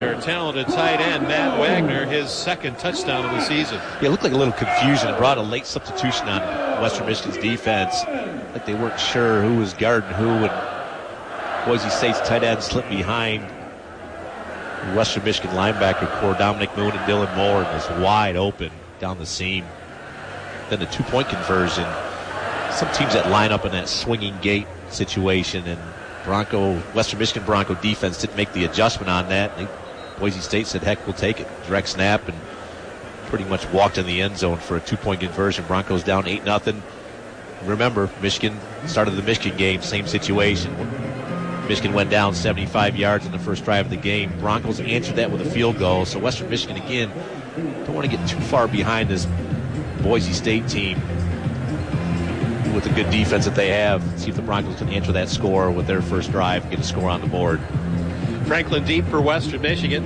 Their talented tight end, Matt Wagner, his second touchdown of the season. Yeah, it looked like a little confusion. It brought a late substitution on Western Michigan's defense. Like they weren't sure who was guarding who, and Boise State's tight end slipped behind Western Michigan linebacker core Dominic Moon and Dylan Moore, and was wide open down the seam. Then the two-point conversion. Some teams that line up in that swinging gate situation, and Western Michigan Bronco defense didn't make the adjustment on that. Boise State said, heck, we'll take it. Direct snap, and pretty much walked in the end zone for a two-point conversion. Broncos down 8-0. Remember, Michigan started the Michigan game, same situation. Michigan went down 75 yards in the first drive of the game. Broncos answered that with a field goal. So Western Michigan, again, don't want to get too far behind this Boise State team with the good defense that they have. See if the Broncos can answer that score with their first drive, get a score on the board. Franklin deep for Western Michigan.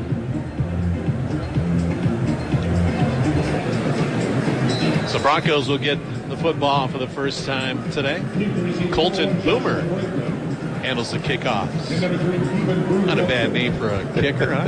So Broncos will get the football for the first time today. Colton Boomer handles the kickoff. Not a bad name for a kicker, huh?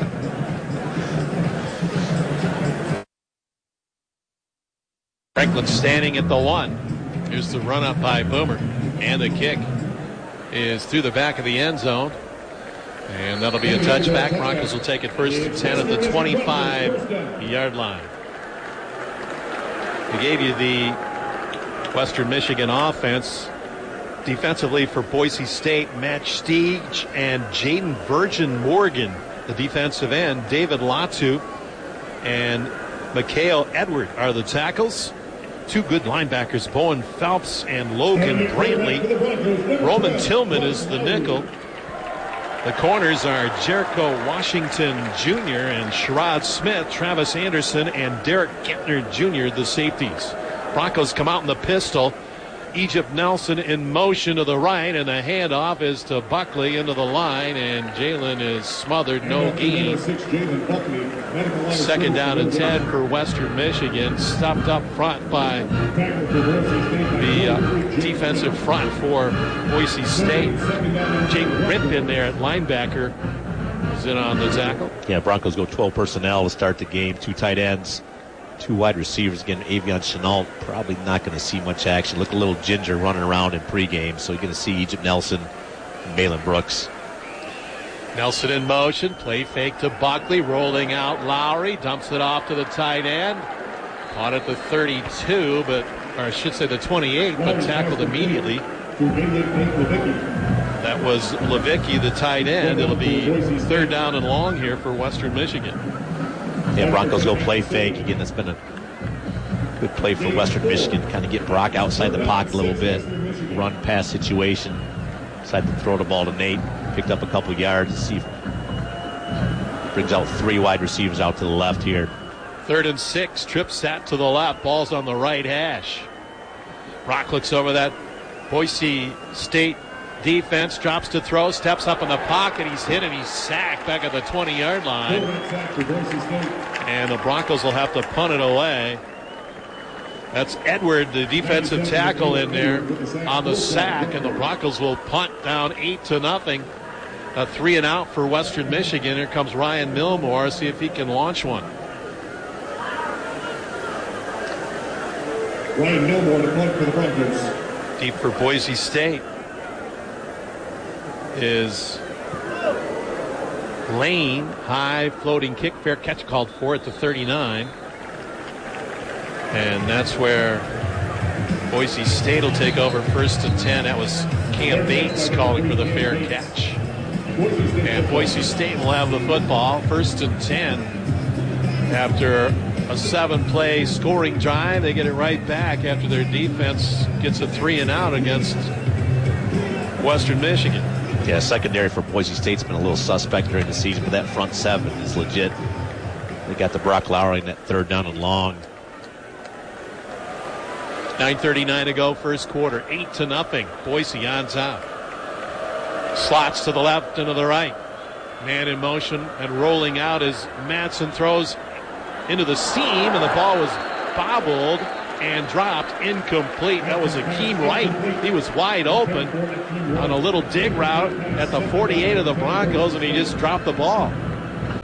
Franklin standing at the 1. Here's the run up by Boomer. And the kick is through the back of the end zone. And that'll be a touchback. Broncos will take it first and 10 at the 25-yard line. We gave you the Western Michigan offense. Defensively for Boise State, Matt Steege and Jaden Virgin Morgan. The defensive end, David Latu and Mikhail Edward are the tackles. Two good linebackers, Bowen Phelps and Logan Brantley. Roman Tillman is the nickel. The corners are Jericho Washington Jr. and Sherrod Smith, Travis Anderson, and Derek Kentner Jr., the safeties. Broncos come out in the pistol. Egypt Nelson in motion to the right, and the handoff is to Buckley into the line, and Jalen is smothered, no gain. Second down and 10 for Western Michigan. Stopped up front by the defensive front for Boise State. Jake Rip in there at linebacker is in on the tackle. Yeah, Broncos go 12 personnel to start the game. Two tight ends. Two wide receivers. Again, Avion Chenault probably not going to see much action. Look a little ginger running around in pregame. So you're going to see Egypt Nelson and Malin Brooks. Nelson in motion. Play fake to Buckley. Rolling out Lowry. Dumps it off to the tight end. Caught at the 32, or I should say the 28, but tackled immediately. That was Levicki, the tight end. It'll be third down and long here for Western Michigan. Yeah, Broncos go play fake. Again, that's been a good play for Western Michigan. Kind of get Brock outside the pocket a little bit. Run pass situation. Decided to throw the ball to Nate. Picked up a couple yards. See if brings out three wide receivers out to the left here. 3rd and 6. Trip sat to the left. Ball's on the right hash. Brock looks over that Boise State defense, drops to throw, steps up in the pocket. He's hit and he's sacked back at the 20-yard line. And the Broncos will have to punt it away. That's Edward, the defensive tackle, in there on the sack, and the Broncos will punt down 8-0. A 3-and-out for Western Michigan. Here comes Ryan Milmore. See if he can launch one. Ryan Milmore to punt for the Broncos. Deep for Boise State is Lane. High floating kick, fair catch called for at the 39. And that's where Boise State will take over 1st and 10. That was Cam Bates calling for the fair catch. And Boise State will have the football, 1st and 10. After a 7-play scoring drive, they get it right back after their defense gets a 3-and-out against Western Michigan. Yeah, secondary for Boise State's been a little suspect during the season, but that front 7 is legit. They got the Brock Lowry in that 3rd down and long. 9:39 to go, first quarter. 8-0. Boise on top. Slots to the left and to the right. Man in motion and rolling out as Madsen throws into the seam, and the ball was bobbled and dropped incomplete. That was Akeem Wright. He was wide open on a little dig route at the 48 of the Broncos, and he just dropped the ball.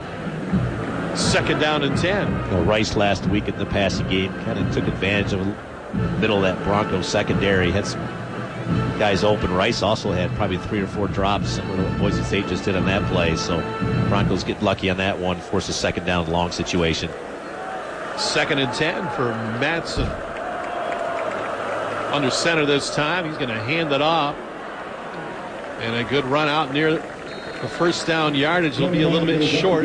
Second down and 10. Rice last week in the passing game kind of took advantage of the middle of that Broncos secondary. Had some guys open. Rice also had probably 3 or 4 drops, similar to what Boise State just did on that play. So Broncos get lucky on that one, force a second down and long situation. Second and 10 for Madsen. Under center this time. He's going to hand it off. And a good run out near the first down yardage. It'll be a little bit short.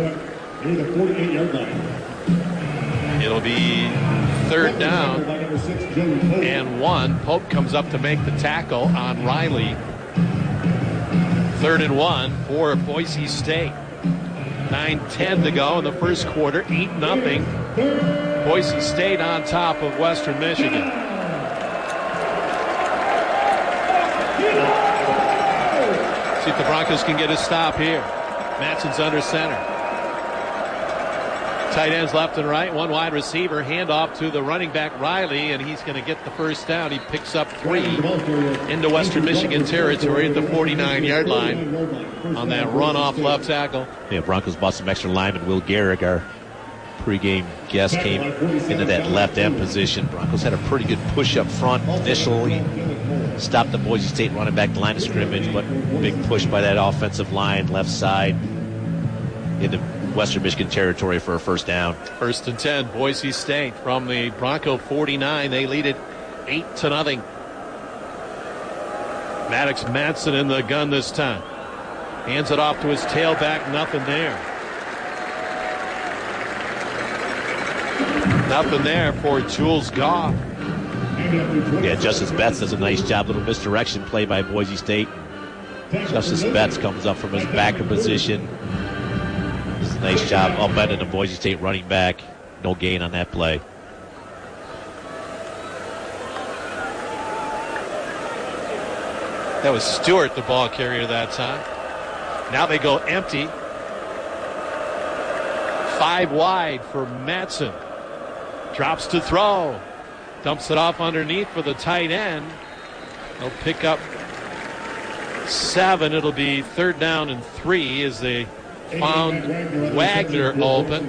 It'll be third down and 1. Pope comes up to make the tackle on Riley. 3rd and 1 for Boise State. 9:10 to go in the first quarter. 8-0. Boise State on top of Western Michigan. See if the Broncos can get a stop here. Madsen's under center. Tight ends left and right. One wide receiver. Handoff to the running back Riley, and he's going to get the first down. He picks up 3 into Western Michigan territory at the 49-yard line on that run off left tackle. Yeah, Broncos bought some extra linemen. Will Gehrig, our pregame guest, came into that left end position. Broncos had a pretty good push up front initially. Stopped the Boise State running back line of scrimmage, but big push by that offensive line left side into Western Michigan territory for a first down. 1st and 10, Boise State from the Bronco 49. They lead it 8-0. Maddox Madsen in the gun this time. Hands it off to his tailback. Nothing there. Nothing there for Jules Goff. Yeah, Justice Betts does a nice job. Little misdirection play by Boise State. Justice Betts comes up from his backer position. Does a nice job upending the Boise State running back. No gain on that play. That was Stewart, the ball carrier that time. Now they go empty. 5 wide for Madsen. Drops to throw. Dumps it off underneath for the tight end. They'll pick up 7. It'll be 3rd down and 3 as they found Wagner open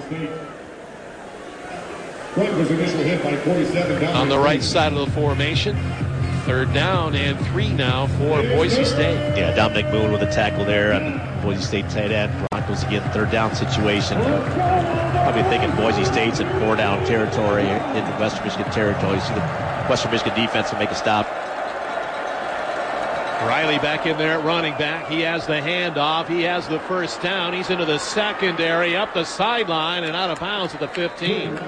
on the right side of the formation. 3rd down and 3 now for Boise State. Yeah, Dominic Moon with a tackle there on the Boise State tight end. Broncos again, 3rd down situation. Probably thinking Boise State's in 4-down territory in the Western Michigan territory. So the Western Michigan defense will make a stop. Riley back in there at running back. He has the handoff. He has the first down. He's into the secondary, up the sideline, and out of bounds at the 15.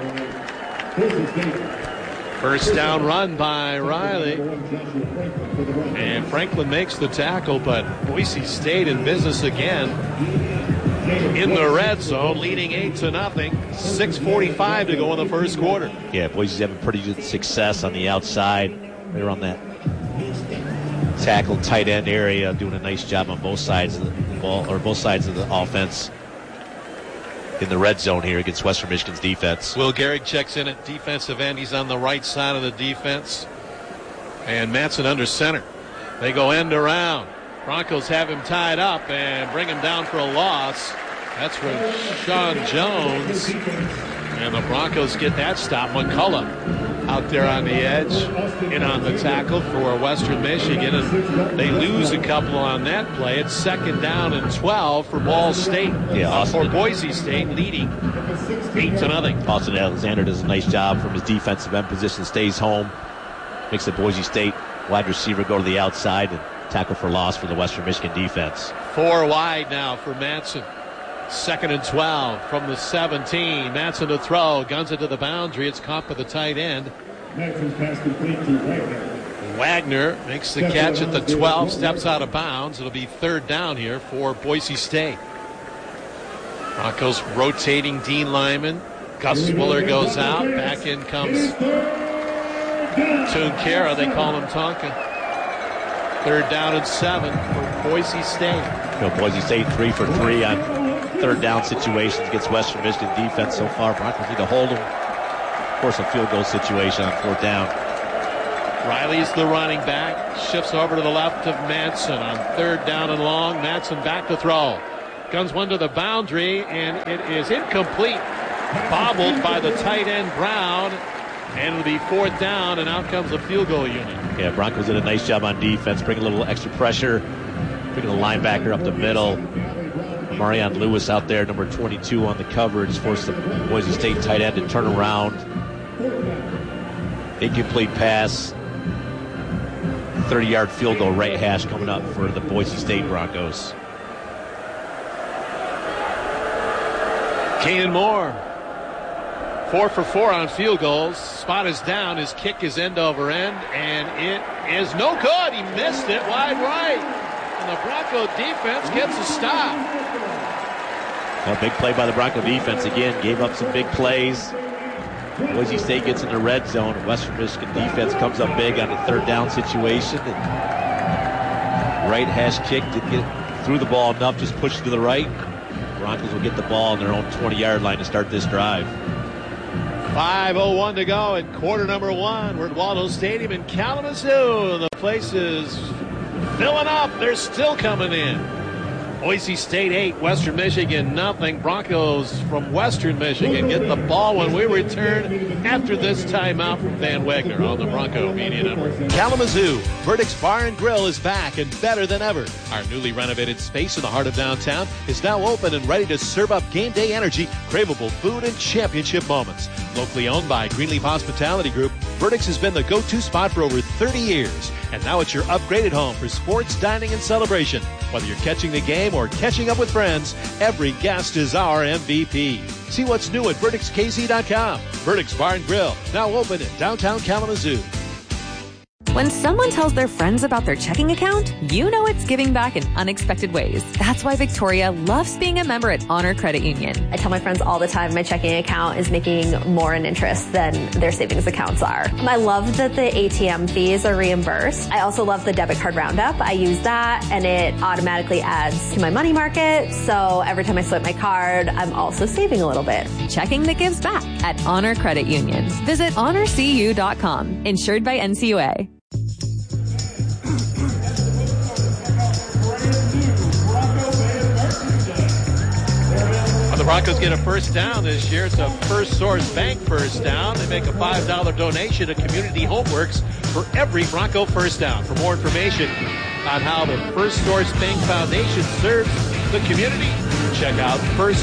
First down run by Riley. And Franklin makes the tackle, but Boise State in business again in the red zone, leading 8-0. 6:45 to go in the first quarter. Yeah, Boise's having pretty good success on the outside. They're on that tackle tight end area, doing a nice job on both sides of the ball, or both sides of the offense in the red zone here against Western Michigan's defense. Will Gehrig checks in at defensive end. He's on the right side of the defense. And Madsen under center. They go end around. Broncos have him tied up and bring him down for a loss. That's Rashawn Jones. And the Broncos get that stop. McCullough out there on the edge, in on the tackle for Western Michigan. And they lose a couple on that play. It's 2nd down and 12 for Ball State. Yeah, for Boise State, leading 8-0. Austin Alexander does a nice job from his defensive end position, stays home, makes the Boise State wide receiver go to the outside and tackle for loss for the Western Michigan defense. 4 wide now for Madsen. 2nd and 12 from the 17. Madsen to throw, guns it to the boundary. It's caught by the tight end. Wagner makes the catch at the 12, steps out of bounds. It'll be 3rd down here for Boise State. Broncos rotating Dean Lyman. Gus Fuller goes out. Back in comes Tunkara. They call him Tonka. 3rd down and 7 for Boise State. Boise State 3 for 3 on 3rd down situations against Western Michigan defense so far. Broncos need to hold them. Of course, a field goal situation on 4th down. Riley's the running back. Shifts over to the left of Madsen on 3rd down and long. Madsen back to throw. Guns one to the boundary, and it is incomplete. Bobbled by the tight end Brown, and it'll be 4th down, and out comes the field goal unit. Yeah, Broncos did a nice job on defense, bringing a little extra pressure, bringing the linebacker up the middle. Marion Lewis out there, number 22 on the coverage, forced the Boise State tight end to turn around. Incomplete pass. 30-yard field goal right hash coming up for the Boise State Broncos. Keenan Moore, 4 for 4 on field goals. Spot is down. His kick is end over end, and it is no good. He missed it wide right. And the Bronco defense gets a stop. A big play by the Bronco defense again. Gave up some big plays. Boise State gets in the red zone. Western Michigan defense comes up big on a 3rd down situation. And right hash kick, didn't get through the ball enough, just pushed to the right. Broncos will get the ball on their own 20-yard line to start this drive. 5:01 to go in quarter number 1. We're at Waldo Stadium in Kalamazoo. The place is filling up. They're still coming in. Boise State 8, Western Michigan nothing. Broncos from Western Michigan get the ball when we return after this timeout from Van Wagner on the Bronco Media Network. Kalamazoo, Verdict's Bar and Grill is back and better than ever. Our newly renovated space in the heart of downtown is now open and ready to serve up game day energy, craveable food, and championship moments. Locally owned by Greenleaf Hospitality Group, Verdict's has been the go-to spot for over 30 years. And now it's your upgraded home for sports, dining, and celebration. Whether you're catching the game or catching up with friends, every guest is our MVP. See what's new at VerdictsKC.com. Verdict's Bar and Grill, now open in downtown Kalamazoo. When someone tells their friends about their checking account, you know it's giving back in unexpected ways. That's why Victoria loves being a member at Honor Credit Union. I tell my friends all the time my checking account is making more in interest than their savings accounts are. I love that the ATM fees are reimbursed. I also love the debit card roundup. I use that and it automatically adds to my money market. So every time I swipe my card, I'm also saving a little bit. Checking that gives back at Honor Credit Union. Visit honorcu.com. Insured by NCUA. The Broncos get a first down this year. It's a First Source Bank first down. They make a $5 donation to Community Homeworks for every Bronco first down. For more information on how the First Source Bank Foundation serves the community, check out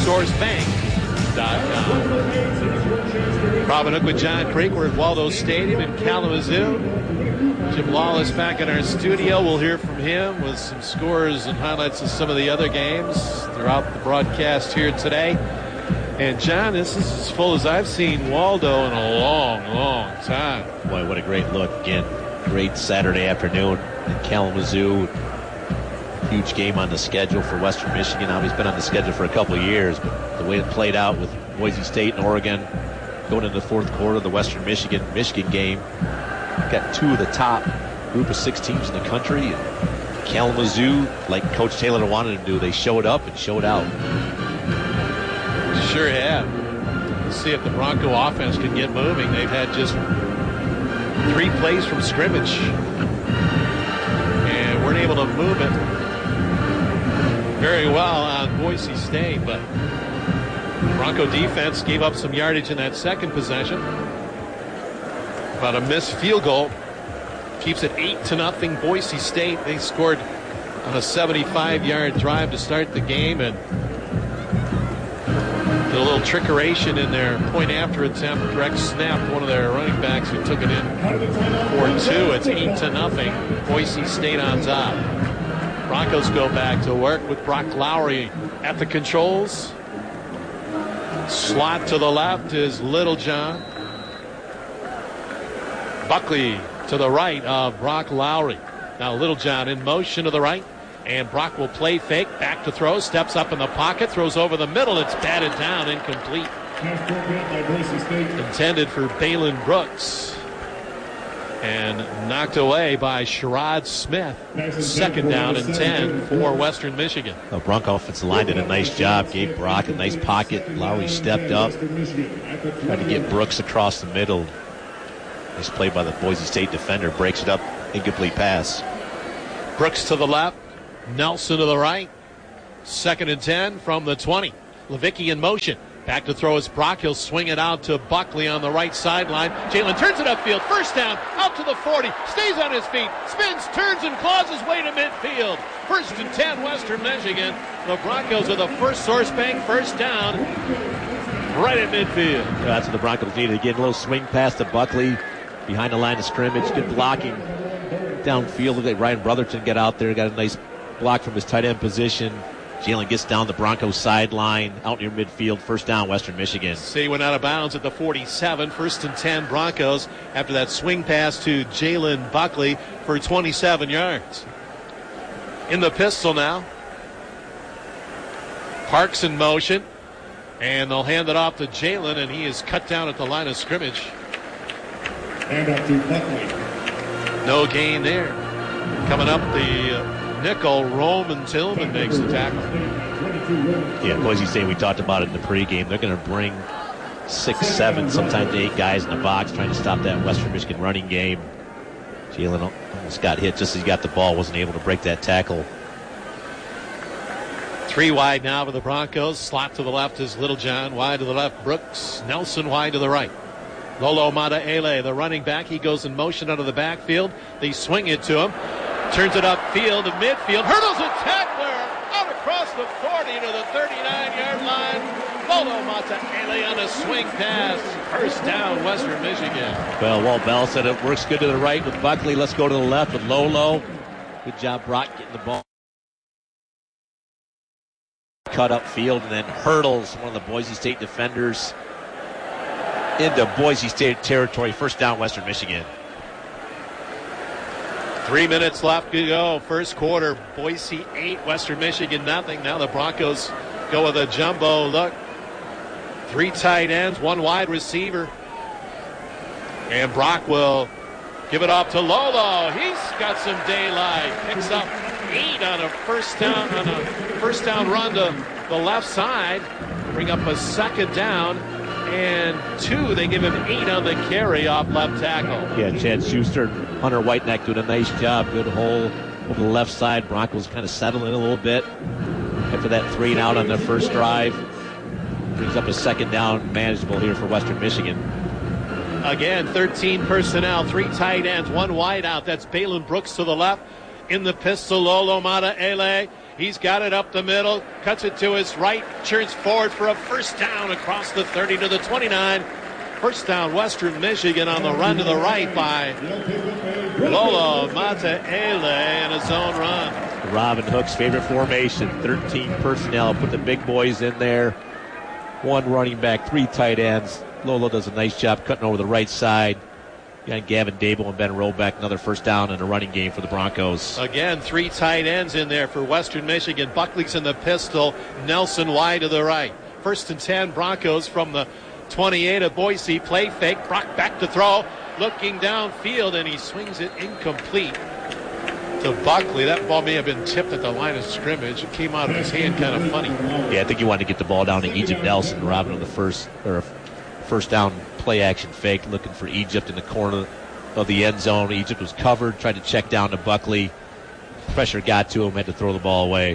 firstsourcebank.com. Robin Hook with John Creek. We're at Waldo Stadium in Kalamazoo. Jim Lawless back in our studio. We'll hear from him with some scores and highlights of some of the other games throughout the broadcast here today. And, John, this is as full as I've seen Waldo in a long, long time. Boy, what a great look. Again, great Saturday afternoon in Kalamazoo. Huge game on the schedule for Western Michigan. Now, he's been on the schedule for a couple of years, but the way it played out with Boise State and Oregon going into the 4th quarter of the Western Michigan game. Got 2 of the top group of 6 teams in the country. And Kalamazoo, like Coach Taylor wanted to do, they showed up and showed out. Sure have. Let's see if the Bronco offense can get moving. They've had just 3 plays from scrimmage and weren't able to move it very well on Boise State. But Bronco defense gave up some yardage in that second possession. But a missed field goal keeps it 8-0 Boise State. They scored on a 75-yard drive to start the game and did a little trickeration in their point-after attempt. Direct snapped one of their running backs who took it in for 2. It's 8-0 Boise State on top. Broncos go back to work with Brock Lowry at the controls. Slot to the left is Littlejohn. Buckley to the right of Brock Lowry. Now Littlejohn in motion to the right. And Brock will play fake. Back to throw. Steps up in the pocket. Throws over the middle. It's batted down. Incomplete. Intended for Balin Brooks. And knocked away by Sherrod Smith. 2nd down and 10 for Western Michigan. The Bronco offensive line did a nice job. Gave Brock a nice pocket. Lowry stepped up. Tried to get Brooks across the middle. Nice play by the Boise State defender. Breaks it up. Incomplete pass. Brooks to the left. Nelson to the right. 2nd and 10 from the 20. Levicki in motion. Back to throw is Brock. He'll swing it out to Buckley on the right sideline. Jalen turns it upfield. First down. Out to the 40. Stays on his feet. Spins, turns, and claws his way to midfield. 1st and 10, Western Michigan. The Broncos with a first source bank first down right at midfield. Yeah, that's what the Broncos needed. Again, a little swing pass to Buckley behind the line of scrimmage. Good blocking downfield. Look like Ryan Brotherton got out there. Got a nice block from his tight end position. Jalen gets down the Broncos sideline, out near midfield. First down, Western Michigan. He went out of bounds at the 47. 1st and 10, Broncos, after that swing pass to Jalen Buckley for 27 yards. In the pistol now. Parks in motion. And they'll hand it off to Jalen, and he is cut down at the line of scrimmage. Hand up to Buckley. No gain there. Coming up, the nickel, Roman Tillman makes the tackle. Yeah, Boise State, we talked about it in the pregame. They're going to bring 6, 7, sometimes 8 guys in the box trying to stop that Western Michigan running game. Jalen almost got hit just as he got the ball, wasn't able to break that tackle. 3 wide now for the Broncos. Slot to the left is Littlejohn. Wide to the left, Brooks. Nelson wide to the right. Lolo Mataele, the running back. He goes in motion out of the backfield. They swing it to him. Turns it upfield to midfield. Hurdles a tackler out across the 40 to the 39-yard line. Lolo Mataele on a swing pass. First down, Western Michigan. Well, Walt Bell said it works good to the right with Buckley. Let's go to the left with Lolo. Good job, Brock, getting the ball. Cut up field and then hurdles one of the Boise State defenders into Boise State territory. First down, Western Michigan. 3 minutes left to go. First quarter, Boise 8, Western Michigan nothing. Now the Broncos go with a jumbo look. 3 tight ends, 1 wide receiver. And Brock will give it off to Lolo. He's got some daylight. Picks up 8 on a first down run to the left side. Bring up a 2nd down. And 2, they give him 8 on the carry off left tackle. Yeah, Chad Schuster, Hunter Whiteneck doing a nice job. Good hole over the left side. Broncos kind of settling a little bit after that 3 and out on their first drive. Brings up a 2nd down, manageable here for Western Michigan. Again, 13 personnel, 3 tight ends, 1 wide out. That's Balin Brooks to the left. In the pistol, Lolo Mataele. He's got it up the middle, cuts it to his right, turns forward for a first down across the 30 to the 29. First down, Western Michigan on the run to the right by Lolo Mataele in a zone run. Robin Hook's favorite formation, 13 personnel, put the big boys in there. 1 running back, 3 tight ends. Lolo does a nice job cutting over the right side. Got Gavin Dable and Ben Roback, another first down in a running game for the Broncos. Again, 3 tight ends in there for Western Michigan. Buckley's in the pistol. Nelson wide to the right. 1st and 10, Broncos from the 28 of Boise. Play fake. Brock back to throw. Looking downfield, and he swings it incomplete to Buckley. That ball may have been tipped at the line of scrimmage. It came out of his hand kind of funny. Yeah, I think he wanted to get the ball down to Egypt Nelson. Robin on the first down play action fake, looking for Egypt in the corner of the end zone. Egypt was covered, tried to check down to Buckley. Pressure got to him, had to throw the ball away.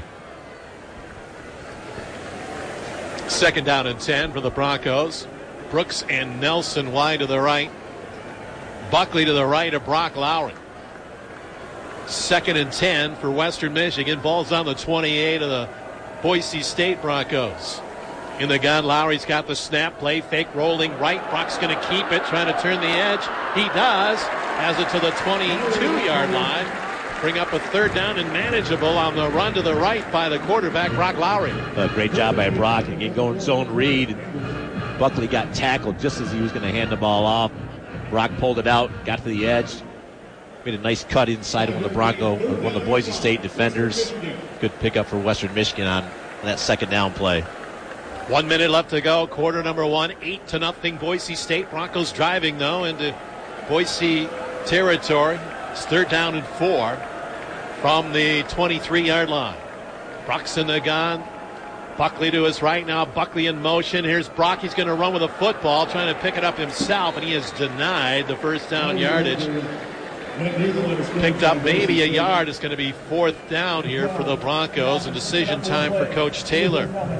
2nd down and 10 for the Broncos. Brooks and Nelson wide to the right. Buckley to the right of Brock Lowry. 2nd and 10 for Western Michigan. Ball's on the 28 of the Boise State Broncos. In the gun, Lowry's got the snap, play fake, rolling right. Brock's going to keep it, trying to turn the edge. He does. Has it to the 22-yard line. Bring up a 3rd down and manageable on the run to the right by the quarterback, Brock Lowry. Great job by Brock. Again, going zone read. Buckley got tackled just as he was going to hand the ball off. Brock pulled it out, got to the edge. Made a nice cut inside of one of the Boise State defenders. Good pickup for Western Michigan on that 2nd down play. 1 minute left to go. Quarter number 1, 8-0 Boise State. Broncos driving, though, into Boise territory. It's 3rd down and 4 from the 23-yard line. Brock's in the gun. Buckley to his right now. Buckley in motion. Here's Brock. He's going to run with a football, trying to pick it up himself, and he is denied the first down yardage. Picked up maybe a yard. It's going to be 4th down here for the Broncos, and decision time for Coach Taylor.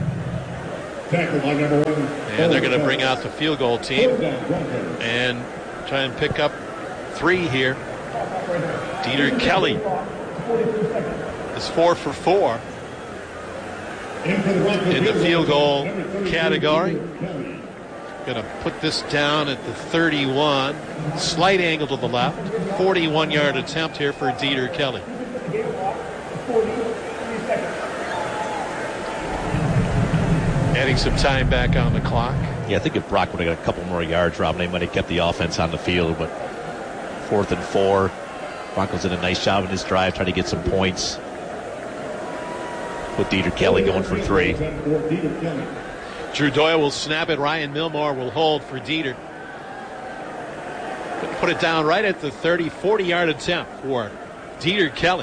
And they're going to bring out the field goal team and try and pick up 3 here. Dieter Kelly is 4 for 4 in the field goal category. Going to put this down at the 31. Slight angle to the left. 41-yard attempt here for Dieter Kelly. Adding some time back on the clock. Yeah, I think if Brock would have got a couple more yards, Rob, they might have kept the offense on the field. But 4th and 4. Broncos did a nice job in this drive, trying to get some points. With Dieter Kelly going for 3. Drew Doyle will snap it. Ryan Milmore will hold for Dieter. Put it down right at the 30, 40-yard attempt for Dieter Kelly.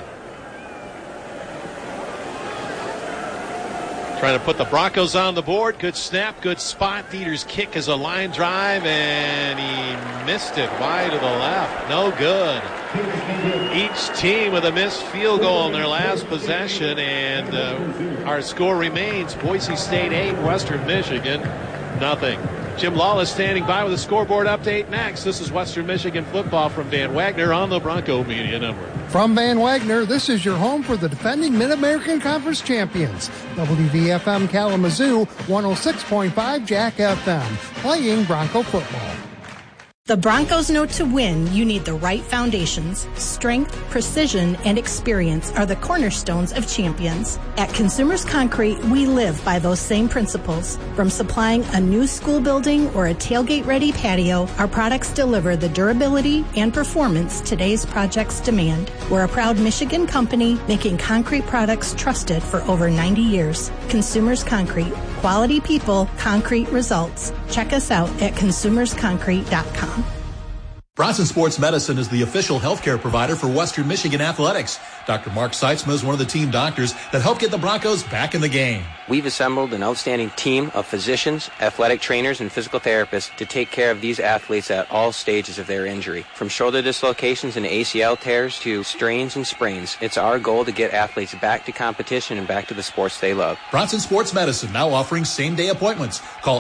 Trying to put the Broncos on the board. Good snap, good spot. Dieter's kick is a line drive, and he missed it wide to the left. No good. Each team with a missed field goal in their last possession, and our score remains Boise State 8, Western Michigan nothing. Jim Lawless standing by with a scoreboard update next. This is Western Michigan football from Van Wagner on the Bronco Media Network. From Van Wagner, this is your home for the defending Mid-American Conference champions. WVFM Kalamazoo, 106.5 Jack FM, playing Bronco football. The Broncos know to win, you need the right foundations. Strength, precision, and experience are the cornerstones of champions. At Consumers Concrete, we live by those same principles. From supplying a new school building or a tailgate-ready patio, our products deliver the durability and performance today's projects demand. We're a proud Michigan company making concrete products trusted for over 90 years. Consumers Concrete. Quality people, concrete results. Check us out at consumersconcrete.com. Bronson Sports Medicine is the official healthcare provider for Western Michigan Athletics. Dr. Mark Seitzma is one of the team doctors that help get the Broncos back in the game. We've assembled an outstanding team of physicians, athletic trainers, and physical therapists to take care of these athletes at all stages of their injury. From shoulder dislocations and ACL tears to strains and sprains, it's our goal to get athletes back to competition and back to the sports they love. Bronson Sports Medicine now offering same-day appointments. Call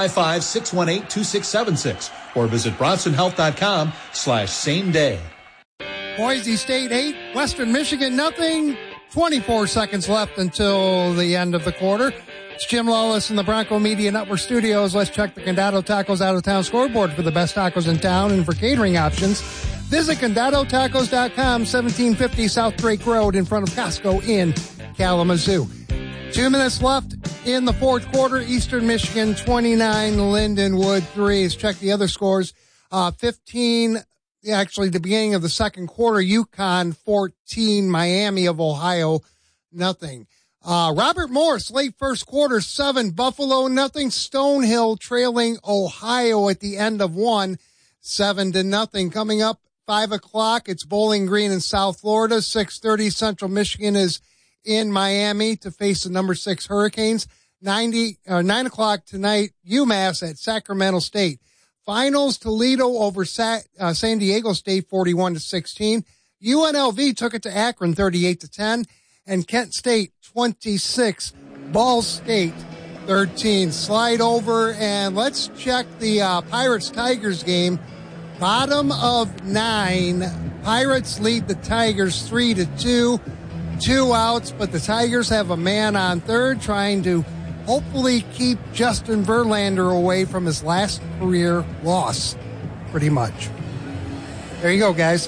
855-618-2676 or visit bronsonhealth.com/same day. Boise State 8, Western Michigan nothing. 24 seconds left until the end of the quarter. It's Jim Lawless in the Bronco Media Network studios. Let's check the Condado Tacos out-of-town scoreboard for the best tacos in town and for catering options. Visit CondadoTacos.com, 1750 South Drake Road in front of Costco in Kalamazoo. 2 minutes left in the fourth quarter. Eastern Michigan 29, Lindenwood 3. Let's check the other scores. 15, actually the beginning of the second quarter, UConn 14, Miami of Ohio nothing. Robert Morris, late first quarter, 7, Buffalo nothing. Stonehill trailing Ohio at the end of 1, 7-0. Coming up 5 o'clock, it's Bowling Green in South Florida. 6:30, Central Michigan is in Miami to face the number 6 Hurricanes. 9 o'clock tonight, UMass at Sacramento State. Finals, Toledo over San Diego State 41-16. UNLV took it to Akron 38-10. And Kent State 26, Ball State 13. Slide over and let's check the Pirates-Tigers game. Bottom of 9. Pirates lead the Tigers 3-2. 2 outs, but the Tigers have a man on third trying to hopefully keep Justin Verlander away from his last career loss, pretty much. There you go, guys.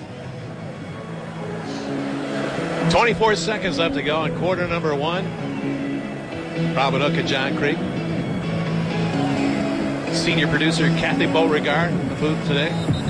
24 seconds left to go in quarter number 1. Robin Hook and John Creek. Senior producer Kathy Beauregard in the booth today.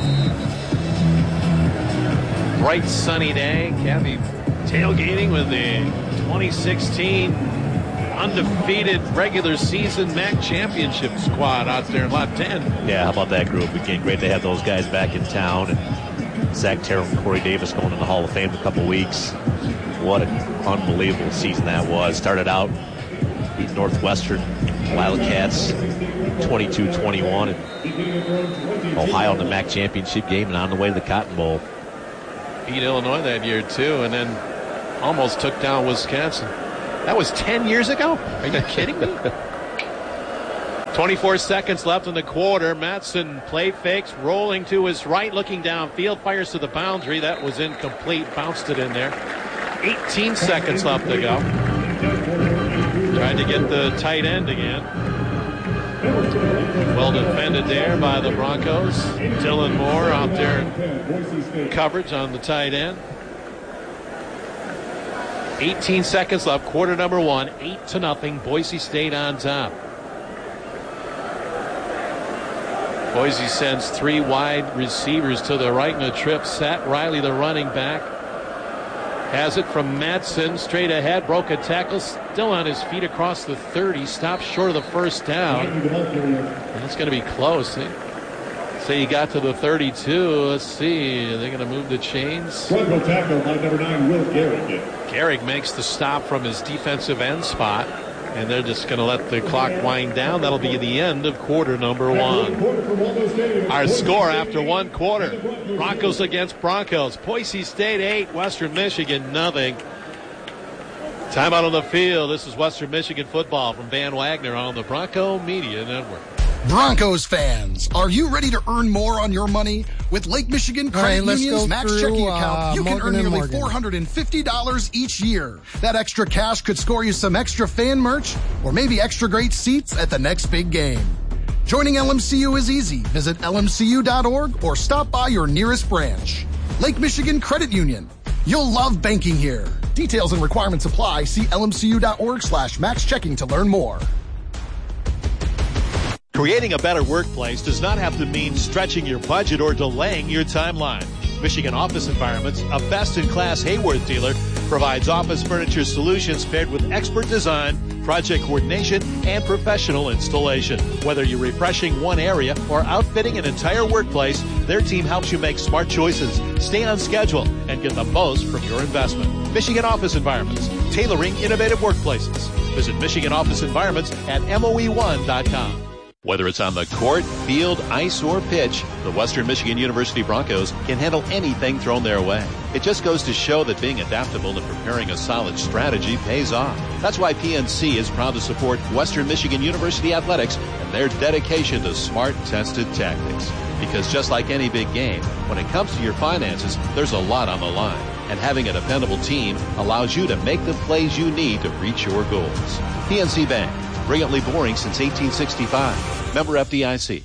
Bright sunny day. Kathy tailgating with the 2016 undefeated regular season MAC championship squad out there in Lot 10. Yeah, how about that group? Again, great to have those guys back in town. And Zach Terrell and Corey Davis going to the Hall of Fame in a couple weeks. What an unbelievable season that was. Started out, beat Northwestern Wildcats 22-21. And Ohio in the MAC championship game and on the way to the Cotton Bowl. Beat Illinois that year, too, and then almost took down Wisconsin. That was 10 years ago? Are you kidding me? 24 seconds left in the quarter. Matson play fakes, rolling to his right, looking downfield, fires to the boundary. That was incomplete, bounced it in there. 18 seconds left to go. Trying to get the tight end again. Well defended there by the Broncos. Dylan Moore out there in coverage on the tight end. 18 seconds left, quarter number 1, 8-0, Boise State on top. Boise sends 3 wide receivers to the right in a trip set. Riley, the running back, has it from Matson, straight ahead, broke a tackle, still on his feet across the 30, stopped short of the first down. And it's going to be close. Say he got to the 32. Let's see. Are they going to move the chains? Struggle tackle by number 9, Will Gehrig. Gehrig makes the stop from his defensive end spot. And they're just going to let the clock wind down. That'll be the end of quarter number 1. Our score after 1 quarter. Broncos against Broncos. Boise State 8, Western Michigan nothing. Timeout on the field. This is Western Michigan football from Van Wagner on the Bronco Media Network. Broncos fans, are you ready to earn more on your money? With Lake Michigan Credit Union's Max Checking Account, you can earn nearly $450 each year. That extra cash could score you some extra fan merch or maybe extra great seats at the next big game. Joining LMCU is easy. Visit lmcu.org or stop by your nearest branch. Lake Michigan Credit Union. You'll love banking here. Details and requirements apply. See lmcu.org/maxchecking to learn more. Creating a better workplace does not have to mean stretching your budget or delaying your timeline. Michigan Office Environments, a best-in-class Hayworth dealer, provides office furniture solutions paired with expert design, project coordination, and professional installation. Whether you're refreshing one area or outfitting an entire workplace, their team helps you make smart choices, stay on schedule, and get the most from your investment. Michigan Office Environments, tailoring innovative workplaces. Visit Michigan Office Environments at MOE1.com. Whether it's on the court, field, ice, or pitch, the Western Michigan University Broncos can handle anything thrown their way. It just goes to show that being adaptable and preparing a solid strategy pays off. That's why PNC is proud to support Western Michigan University Athletics and their dedication to smart, tested tactics. Because just like any big game, when it comes to your finances, there's a lot on the line. And having a dependable team allows you to make the plays you need to reach your goals. PNC Bank. Brilliantly boring since 1865. Member FDIC.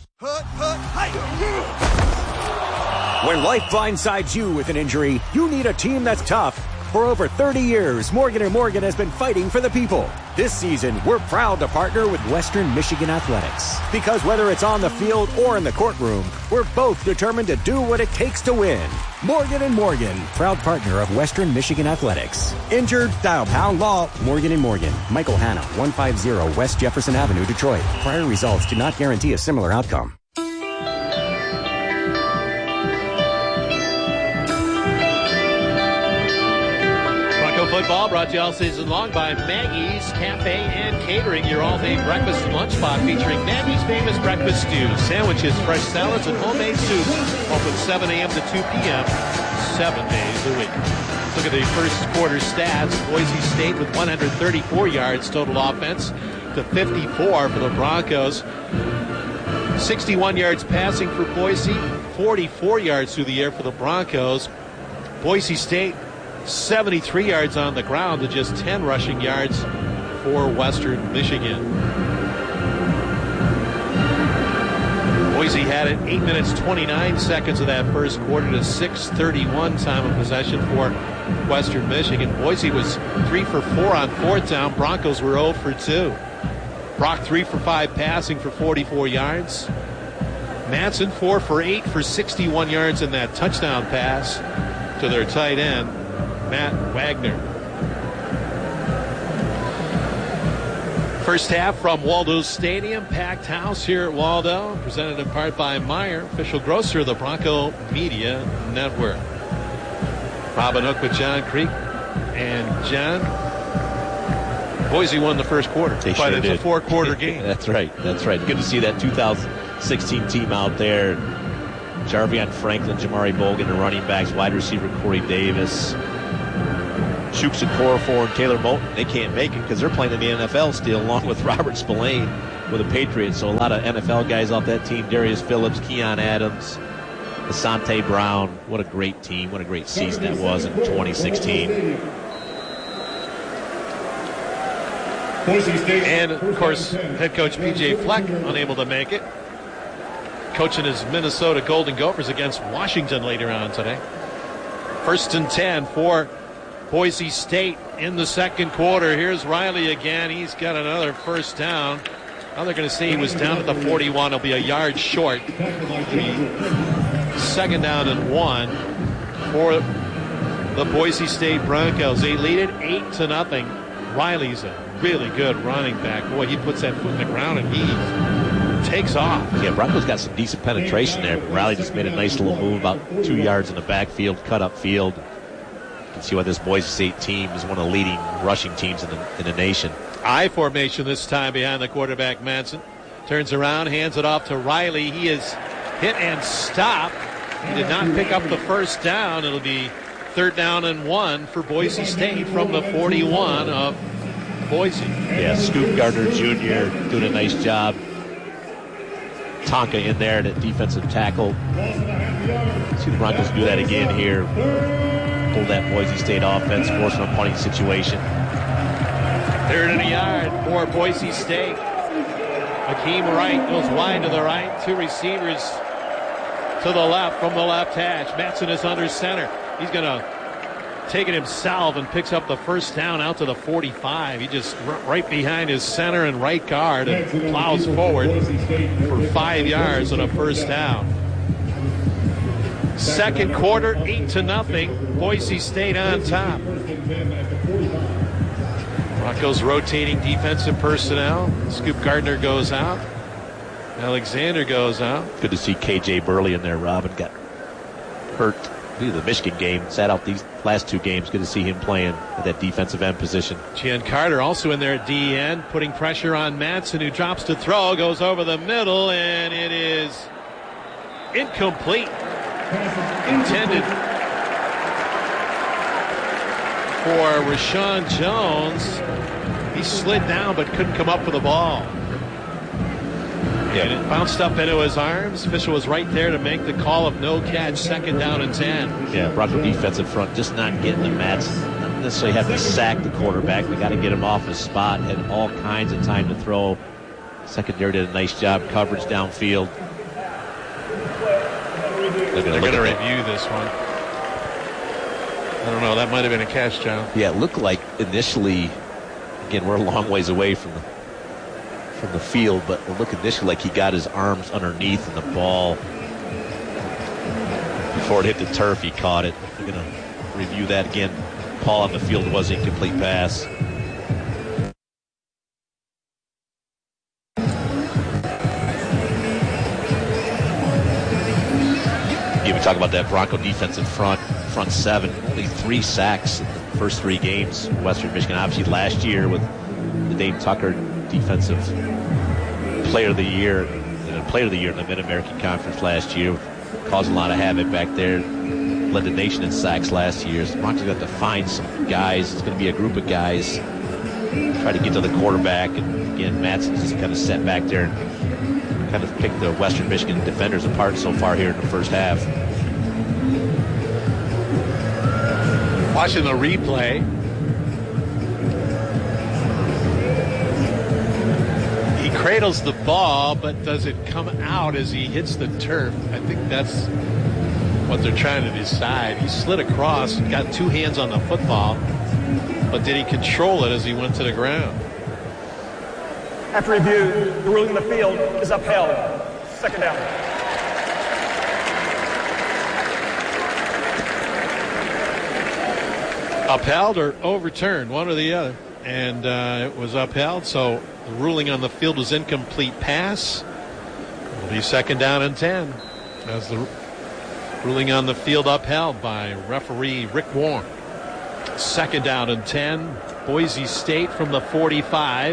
When life blindsides you with an injury, you need a team that's tough. For over 30 years, Morgan & Morgan has been fighting for the people. This season, we're proud to partner with Western Michigan Athletics. Because whether it's on the field or in the courtroom, we're both determined to do what it takes to win. Morgan & Morgan, proud partner of Western Michigan Athletics. Injured? Dial Pound Law, Morgan & Morgan. Michael Hanna, 150 West Jefferson Avenue, Detroit. Prior results do not guarantee a similar outcome. Football brought to you all season long by Maggie's Cafe and Catering, your all-day breakfast and lunch spot featuring Maggie's famous breakfast stews, sandwiches, fresh salads, and homemade soups. Open 7 a.m. to 2 p.m. 7 days a week. Look at the first quarter stats. Boise State with 134 yards total offense to 54 for the Broncos. 61 yards passing for Boise, 44 yards through the air for the Broncos. Boise State 73 yards on the ground to just 10 rushing yards for Western Michigan. Boise had it 8 minutes 29 seconds of that first quarter to 6:31 time of possession for Western Michigan. Boise was 3 for 4 on fourth down. Broncos were 0 for 2. Brock 3 for 5 passing for 44 yards. Matson 4 for 8 for 61 yards in that touchdown pass to their tight end, Matt Wagner. First half from Waldo Stadium, packed house here at Waldo, presented in part by Meyer, official grocer of the Bronco Media Network. Robin Hook with John Creek. And John, Boise won the first quarter. They but sure it's did. a four-quarter game. That's right. Good to see that 2016 team out there Jarvion Franklin, Jamari Bogan, the running backs, wide receiver Corey Davis. Chooks and Corifor and Taylor Moton, they can't make it because they're playing in the NFL still, along with Robert Spillane with the Patriots. So a lot of NFL guys off that team. Darius Phillips, Keon Adams, Asante Brown. What a great team. What a great season that was in 2016. And, of course, head coach P.J. Fleck unable to make it. Coaching his Minnesota Golden Gophers against Washington later on today. 1st and 10 for Boise State in the second quarter. Here's Riley again. He's got another first down. Now they're going to say he was down at the 41. He'll be a yard short. Second down and 1 for the Boise State Broncos. They lead it 8-0. Riley's a really good running back. Boy, he puts that foot in the ground and he takes off. Yeah, Broncos got some decent penetration there. Riley just made a nice little move about 2 yards in the backfield, cut up field. You can see why this Boise State team is one of the leading rushing teams in the nation. I formation this time behind the quarterback, Manson. Turns around, hands it off to Riley. He is hit and stopped. He did not pick up the first down. It'll be 3rd down and 1 for Boise State from the 41 of Boise. Yeah, Scoop Gardner Jr. doing a nice job. Tonka in there at defensive tackle. See the Broncos do that again here. Pull that Boise State offense, force a punting situation. 3rd and a yard for Boise State. Hakeem Wright goes wide to the right. 2 receivers to the left from the left hash. Matson is under center. He's going to take it himself and picks up the first down out to the 45. He just right behind his center and right guard and plows forward for 5 yards on a first down. Second quarter, 8-0. Boise State on top. Broncos rotating defensive personnel. Scoop Gardner goes out. Alexander goes out. Good to see KJ Burley in there. Robin got hurt due to the Michigan game. Sat out these last 2 games. Good to see him playing at that defensive end position. Gian Carter also in there at DN, putting pressure on Madsen, who drops to throw, goes over the middle, and it is incomplete. Intended for Rashawn Jones. He slid down but couldn't come up with the ball. And it bounced up into his arms. Official was right there to make the call of no catch, 2nd down and 10. Yeah, Bronco defensive front just not getting the Mets. Not necessarily having to sack the quarterback. They got to get him off his spot. Had all kinds of time to throw. Secondary did a nice job, coverage downfield. They're going to review this one. I don't know. That might have been a catch, John. Yeah, it looked like initially, again, we're a long ways away from the field, but it looked initially like he got his arms underneath and the ball, before it hit the turf, he caught it. We're going to review that again. Paul on the field was incomplete pass. Yeah, we talk about that Bronco defensive front 7, only 3 sacks in the first 3 games. Western Michigan, obviously last year with the Dane Tucker defensive player of the year in the Mid-American Conference last year, caused a lot of havoc back there, led the nation in sacks last year. So Broncos got to find some guys. It's going to be a group of guys, try to get to the quarterback, and again, Matt's just kind of sat back there and kind of picked the Western Michigan defenders apart so far here in the first half. Watching the replay, he cradles the ball, but does it come out as he hits the turf? I think that's what they're trying to decide. He slid across, got 2 hands on the football, but did he control it as he went to the ground? After review, the ruling on the field is upheld. 2nd down. Upheld or overturned, one or the other. And it was upheld, so the ruling on the field was incomplete pass. It'll be 2nd down and 10. As the ruling on the field upheld by referee Rick Warren. 2nd down and 10. Boise State from the 45.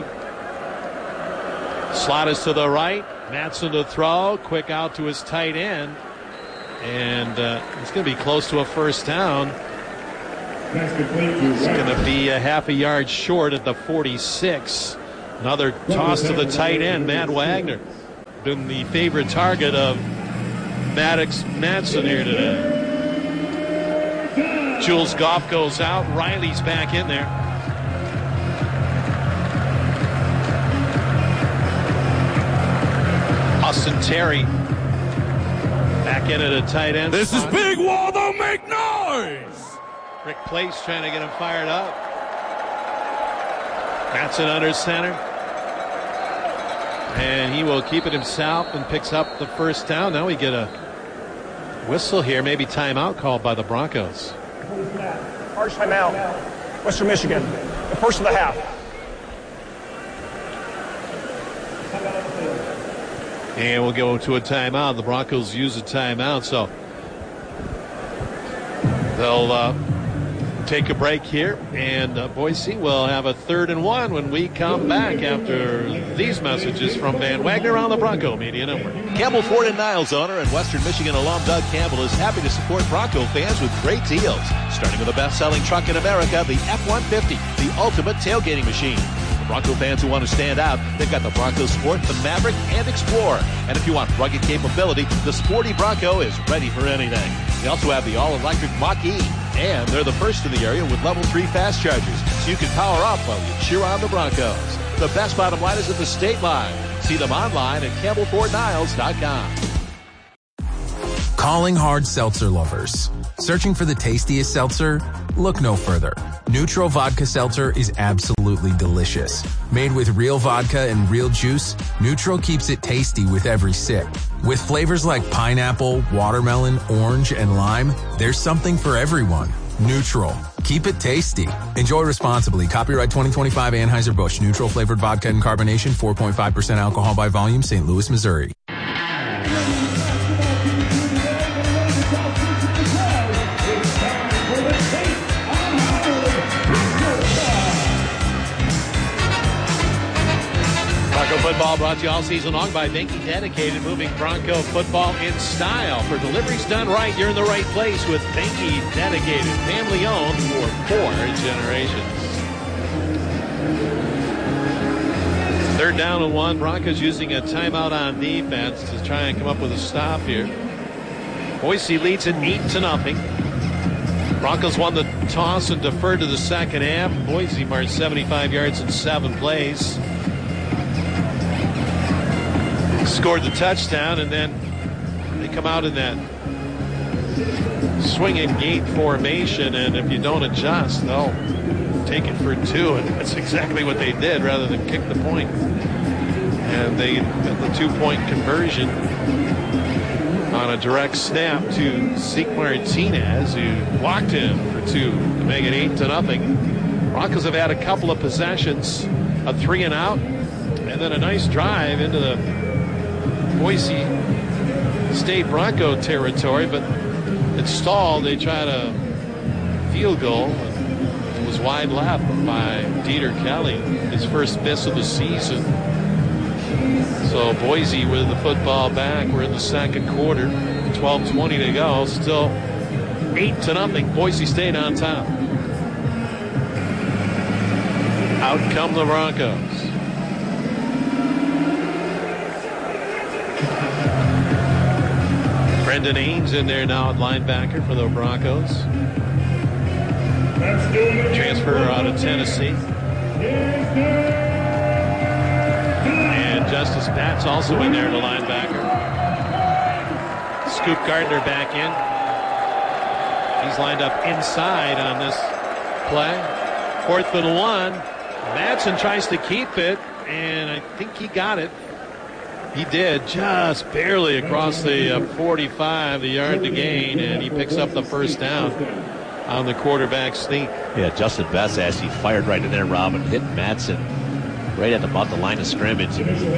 Slot is to the right. Matson to throw. Quick out to his tight end. And it's going to be close to a first down. It's going to be a half a yard short at the 46. Another toss to the tight end, Matt Wagner. Been the favorite target of Maddox Madsen here today. Jules Goff goes out. Riley's back in there. Austin Terry back in at a tight end. This is Big Waldo. Make noise! Rick Place trying to get him fired up. Madsen under center. And he will keep it himself and picks up the first down. Now we get a whistle here, maybe timeout called by the Broncos. Harsh timeout. Western Michigan. The first of the half. And we'll go to a timeout. The Broncos use a timeout, so they'll take a break here. And Boise will have a 3rd and 1 when we come back after these messages from Van Wagner on the Bronco Media Network. Campbell Ford and Niles owner and Western Michigan alum Doug Campbell is happy to support Bronco fans with great deals. Starting with the best-selling truck in America, the F-150, the ultimate tailgating machine. Bronco fans who want to stand out, they've got the Bronco Sport, the Maverick, and Explorer. And if you want rugged capability, the sporty Bronco is ready for anything. They also have the all-electric Mach-E, and they're the first in the area with level 3 fast chargers, so you can power up while you cheer on the Broncos. The best bottom line is at the state line. See them online at CampbellFordNiles.com. Calling hard seltzer lovers. Searching for the tastiest seltzer? Look no further. Neutral Vodka Seltzer is absolutely delicious. Made with real vodka and real juice, Neutral keeps it tasty with every sip. With flavors like pineapple, watermelon, orange, and lime, there's something for everyone. Neutral. Keep it tasty. Enjoy responsibly. Copyright 2025 Anheuser-Busch. Neutral flavored vodka and carbonation, 4.5% alcohol by volume, St. Louis, Missouri. Bronco football brought to you all season long by Benke Dedicated, moving Bronco football in style. For deliveries done right, you're in the right place with Benke Dedicated, family owned for 4 generations. 3rd down and 1. Broncos using a timeout on defense to try and come up with a stop here. Boise leads it 8-0. Broncos won the toss and deferred to the second half. Boise marched 75 yards in 7 plays. Scored the touchdown, and then they come out in that swinging gate formation, and if you don't adjust, they'll take it for 2, and that's exactly what they did rather than kick the point. And they got the 2-point conversion on a direct snap to Zeke Martinez, who walked in for 2 to make it 8-0. Broncos have had a couple of possessions, a 3 and out, and then a nice drive into the Boise State Bronco territory, but it stalled. They tried a field goal. It was wide left by Dieter Kelly, his first miss of the season. So Boise with the football back. We're in the second quarter, 12:20 to go. Still 8-0. Boise State on top. Out come the Broncos. Brendan Ains in there now at linebacker for the Broncos. Transfer out of Tennessee. And Justice Batts also in there at a linebacker. Scoop Gardner back in. He's lined up inside on this play. 4th and 1. Madsen tries to keep it, and I think he got it. He did, just barely across the 45, the yard to gain, and he picks up the first down on the quarterback sneak. Yeah, Justin Best actually fired right in there, Rob, and hit Madsen right at about the line of scrimmage.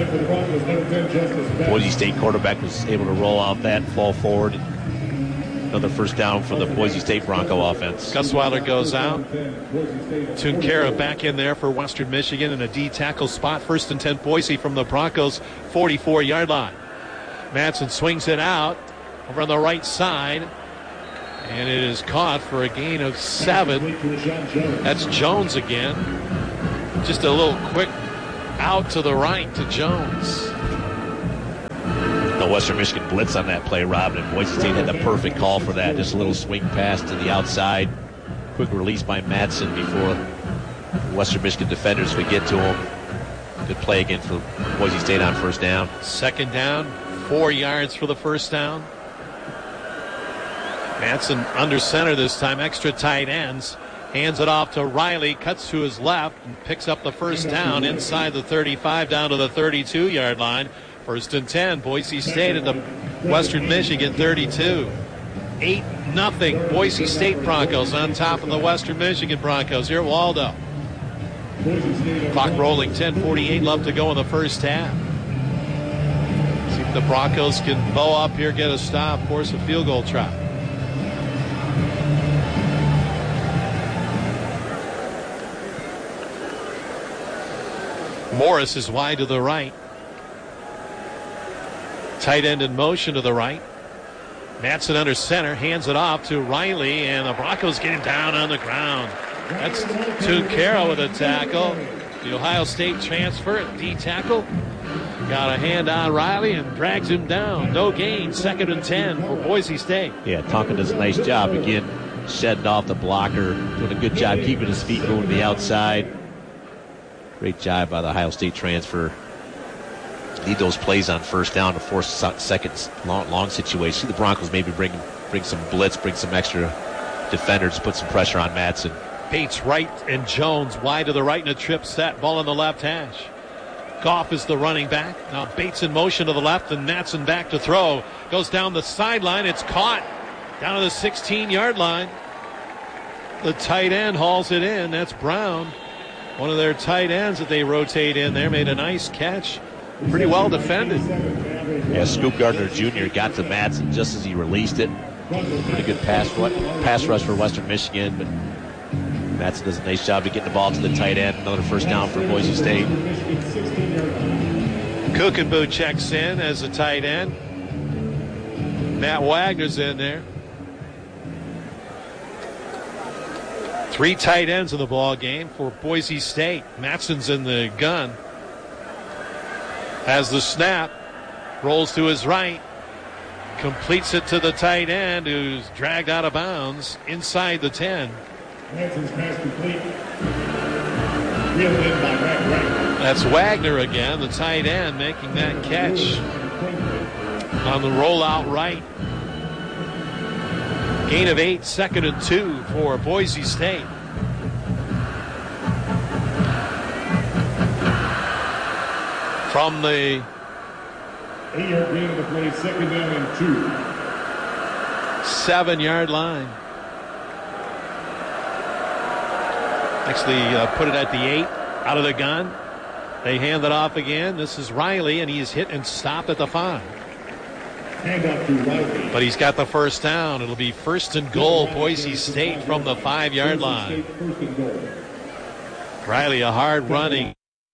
Boise State quarterback was able to roll out that, fall forward. Another first down for the Boise State Bronco offense. Gusweiler goes out. Tunkara back in there for Western Michigan in a D tackle spot. 1st and 10 Boise from the Broncos 44-yard line. Madsen swings it out, over on the right side. And it is caught for a gain of 7. That's Jones again. Just a little quick out to the right to Jones. The Western Michigan blitz on that play, Robin, and Boise State had the perfect call for that. Just a little swing pass to the outside. Quick release by Madsen before Western Michigan defenders could get to him. Good play again for Boise State on first down. Second down, 4 yards for the first down. Madsen under center this time, extra tight ends. Hands it off to Riley, cuts to his left, and picks up the first down inside the 35 down to the 32-yard line. First and 10, Boise State at the Western Michigan 32. 8-0 Boise State Broncos on top of the Western Michigan Broncos here at Waldo. Clock rolling, 10:48 left to go in the first half. See if the Broncos can bow up here, get a stop, force a field goal try. Morris is wide to the right. Tight end in motion to the right. Madsen under center, hands it off to Riley, and the Broncos get him down on the ground. That's Tuncaro with a tackle. The Ohio State transfer, D tackle. Got a hand on Riley and drags him down. No gain, 2nd and 10 for Boise State. Yeah, Tonka does a nice job again, shedding off the blocker, doing a good job keeping his feet going to the outside. Great job by the Ohio State transfer. Need those plays on first down to force second long situation. See the Broncos maybe bring some blitz, bring some extra defenders, put some pressure on Madsen. Bates right and Jones wide to the right in a trip set. Ball on the left hash. Goff is the running back. Now Bates in motion to the left and Madsen back to throw. Goes down the sideline. It's caught down to the 16-yard line. The tight end hauls it in. That's Brown. One of their tight ends that they rotate in there made a nice catch. Pretty well defended. Yeah, Scoop Gardner Jr. got to Madsen just as he released it. Pretty good pass rush for Western Michigan, but Madsen does a nice job of getting the ball to the tight end. Another first down for Boise State. Kukenbu checks in as a tight end. Matt Wagner's in there. 3 tight ends in the ball game for Boise State. Madsen's in the gun. Has the snap, rolls to his right, completes it to the tight end who's dragged out of bounds inside the 10. Madsen's pass complete. Reeled in by Matt Wagner. That's Wagner again, the tight end, making that catch on the rollout right. Gain of 8, 2nd and 2 for Boise State. From the 8-yard gain of the play, 2nd down and 2. 7-yard line. Actually put it at the 8, out of the gun. They hand it off again. This is Riley, and he's hit and stopped at the 5. Hand off to Riley. But he's got the first down. It'll be 1st and goal, Boise State from the 5-yard line. Riley, a hard running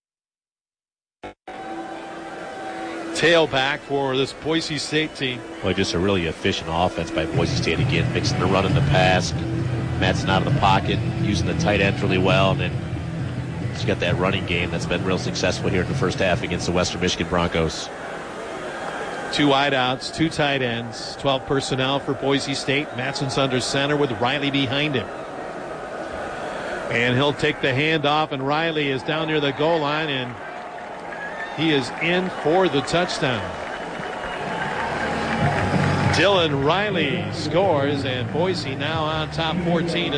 tailback for this Boise State team. Well, just a really efficient offense by Boise State again, mixing the run and the pass. Madsen out of the pocket, using the tight ends really well, and then he's got that running game that's been real successful here in the first half against the Western Michigan Broncos. 2 wideouts, 2 tight ends, 12 personnel for Boise State. Madsen's under center with Riley behind him. And he'll take the handoff, and Riley is down near the goal line, and he is in for the touchdown. Dylan Riley scores, and Boise now on top 14-0.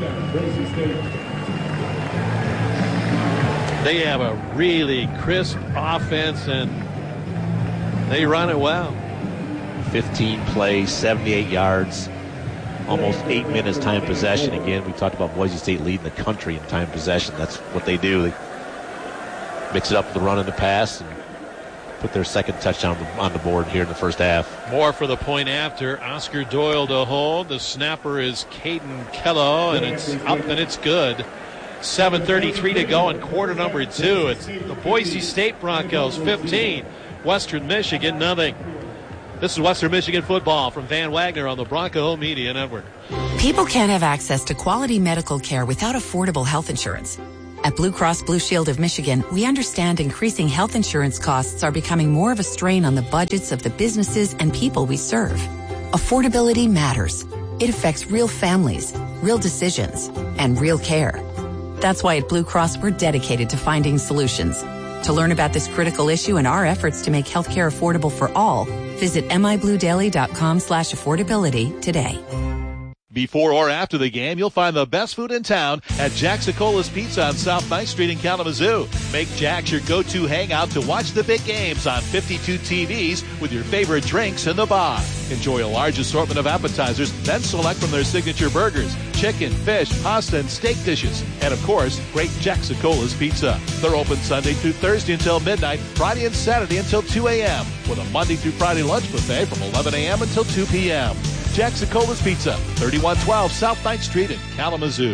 They have a really crisp offense, and they run it well. 15 plays, 78 yards, almost 8 minutes time possession. Again, we talked about Boise State leading the country in time possession. That's what they do. They mix it up with the run and the pass and put their second touchdown on the board here in the first half. More for the point after. Oscar Doyle to hold. The snapper is Caden Kello, and it's up and it's good. 7:33 to go in quarter number 2. It's the Boise State Broncos 15, Western Michigan 0. This is Western Michigan football from Van Wagner on the Bronco Media Network. People can't have access to quality medical care without affordable health insurance. At Blue Cross Blue Shield of Michigan, we understand increasing health insurance costs are becoming more of a strain on the budgets of the businesses and people we serve. Affordability matters. It affects real families, real decisions, and real care. That's why at Blue Cross, we're dedicated to finding solutions. To learn about this critical issue and our efforts to make healthcare affordable for all, visit mibluedaily.com/affordability today. Before or after the game, you'll find the best food in town at Jacksicola's Pizza on South 9th Street in Kalamazoo. Make Jack's your go-to hangout to watch the big games on 52 TVs with your favorite drinks in the bar. Enjoy a large assortment of appetizers, then select from their signature burgers, chicken, fish, pasta, and steak dishes. And of course, great Jacksicola's Pizza. They're open Sunday through Thursday until midnight, Friday and Saturday until 2 a.m., with a Monday through Friday lunch buffet from 11 a.m. until 2 p.m. Jacksicola's Pizza, 3112 South 9th Street in Kalamazoo.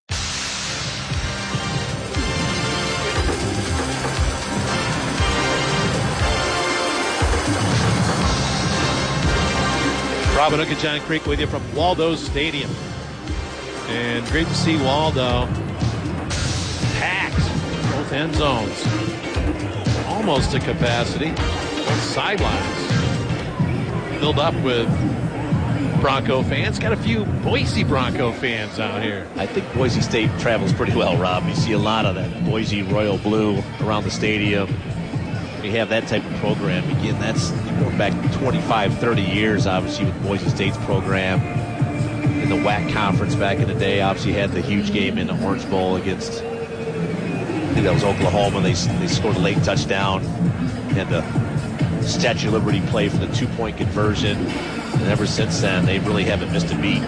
Robin Hook and John Creek with you from Waldo Stadium. And great to see Waldo packed both end zones. Almost to capacity. Both sidelines filled up with Bronco fans. Got a few Boise Bronco fans out here. I think Boise State travels pretty well, Rob. You see a lot of that Boise Royal Blue around the stadium. We have that type of program. Again, that's going back 25, 30 years, obviously, with Boise State's program. In the WAC conference back in the day, obviously had the huge game in the Orange Bowl against, I think that was Oklahoma. They scored a late touchdown. And the Statue of Liberty play for the 2-point conversion. And ever since then, they really haven't missed a beat.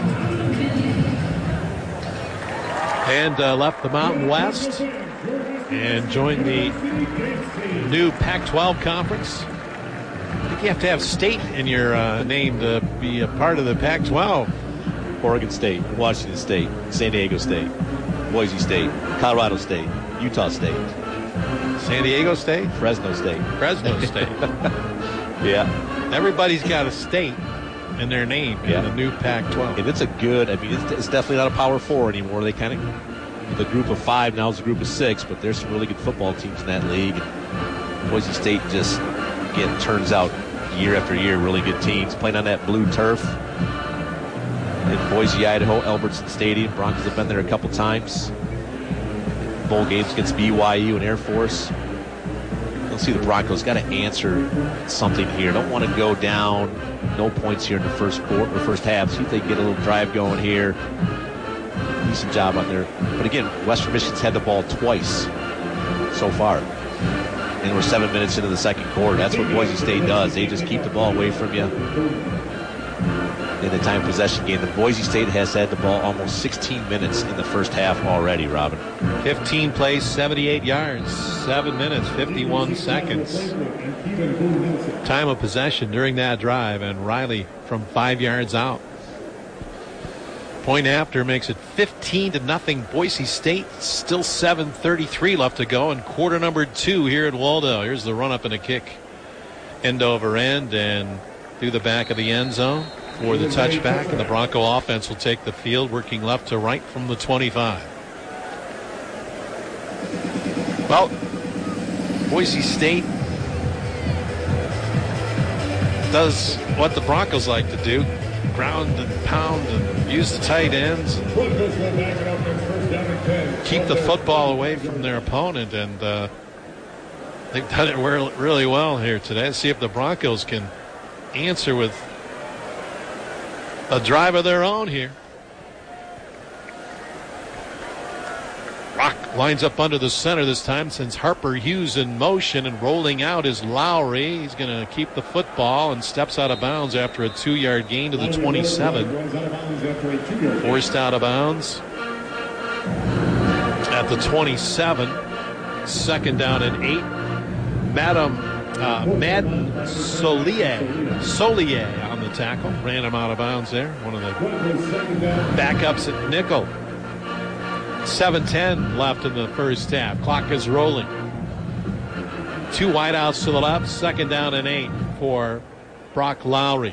And left the Mountain West and joined the new Pac-12 conference. I think you have to have state in your name to be a part of the Pac-12. Oregon State, Washington State, San Diego State, Boise State, Colorado State, Utah State. San Diego State? Fresno State. Fresno State. Yeah. Everybody's got a state in their name in the new Pac-12. And it's a good, it's definitely not a Power 4 anymore. They kind of, the group of 5 now is a group of 6, but there's some really good football teams in that league. And Boise State just, again, turns out year after year, really good teams. Playing on that blue turf in Boise, Idaho, Albertson Stadium. Broncos have been there a couple times. Bowl games against BYU and Air Force. Let's see, the Broncos got to answer something here. Don't want to go down, no points here in the first quarter, first half. See if they can get a little drive going here. Decent job on there. But again, Western Michigan's had the ball twice so far. And we're 7 minutes into the second quarter. That's what Boise State does. They just keep the ball away from you in the time possession game. The Boise State has had the ball almost 16 minutes in the first half already, Robin. 15 plays, 78 yards, 7 minutes, 51 seconds. Time of possession during that drive, and Riley from 5 yards out. Point after makes it 15-0 Boise State. Still 7:33 left to go in quarter number 2 here at Waldo. Here's the run up and a kick. End over end and through the back of the end zone for the touchback. And the Bronco offense will take the field working left to right from the 25. Well, Boise State does what the Broncos like to do. Ground and pound and use the tight ends. Keep the football away from their opponent, and they've done it really well here today. Let's see if the Broncos can answer with a drive of their own here. Rock lines up under the center this time, since Harper Hughes in motion, and rolling out is Lowry. He's going to keep the football and steps out of bounds after a 2-yard gain to the 27. Forced out of bounds at the 27. Second down and 8. Madden Solier on the tackle. Ran him out of bounds there. One of the backups at nickel. 7:10 left in the first half. Clock is rolling. 2 wideouts to the left. Second down and 8 for Brock Lowry.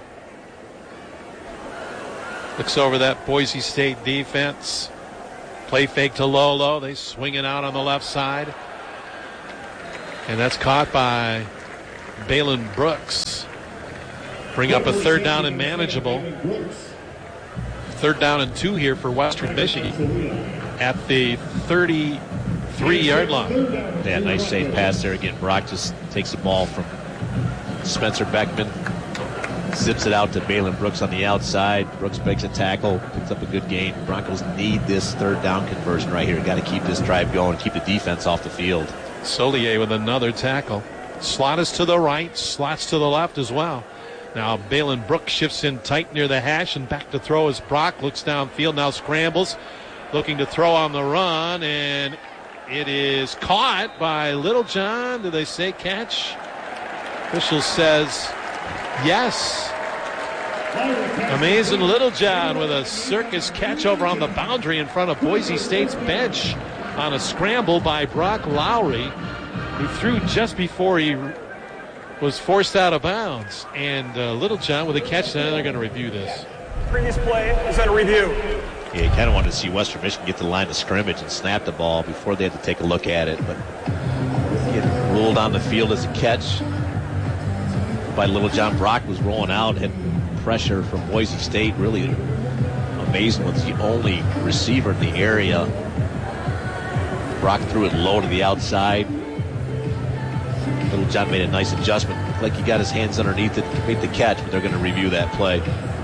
Looks over that Boise State defense. Play fake to Lolo. They swing it out on the left side. And that's caught by Balin Brooks. Bring up a third down and manageable. 3rd down and 2 here for Western Michigan at the 33-yard line. Yeah, nice safe pass there again. Brock just takes the ball from Spencer Beckman. Zips it out to Balin Brooks on the outside. Brooks breaks a tackle, picks up a good gain. Broncos need this 3rd down conversion right here. Got to keep this drive going, keep the defense off the field. Solier with another tackle. Slot is to the right, slots to the left as well. Now Balin Brooks shifts in tight near the hash and back to throw as Brock looks downfield, now scrambles, looking to throw on the run, and it is caught by Littlejohn. Do they say catch? Official says yes. Amazing Littlejohn with a circus catch over on the boundary in front of Boise State's bench on a scramble by Brock Lowry, who threw just before he was forced out of bounds. And Littlejohn with a catch. Now they're going to review this. Previous play is under review. Yeah, you kind of wanted to see Western Michigan get to the line of scrimmage and snap the ball before they had to take a look at it. But it ruled on the field as a catch by Littlejohn. Brock was rolling out, had pressure from Boise State. Really amazing, was the only receiver in the area. Brock threw it low to the outside. Littlejohn made a nice adjustment. Looked like he got his hands underneath it, made the catch, but they're going to review that play.